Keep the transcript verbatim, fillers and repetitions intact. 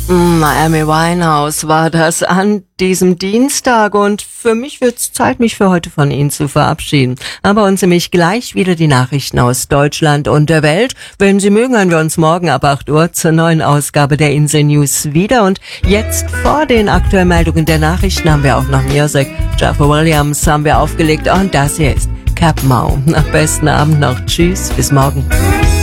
Amy Winehouse war das an diesem Dienstag und für mich wird's Zeit, mich für heute von Ihnen zu verabschieden. Aber uns nämlich gleich wieder die Nachrichten aus Deutschland und der Welt. Wenn Sie mögen, hören wir uns morgen ab acht Uhr zur neuen Ausgabe der Insel News wieder. Und jetzt vor den aktuellen Meldungen der Nachrichten haben wir auch noch Music. Jeff Williams haben wir aufgelegt und das hier ist Cap Mau. Am besten Abend noch. Tschüss, bis morgen.